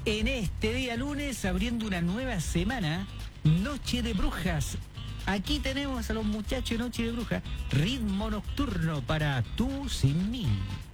En este día lunes, abriendo una nueva semana, Noche de Brujas. Aquí tenemos a los muchachos de Noche de Brujas, ritmo nocturno para Tú Sin Mí.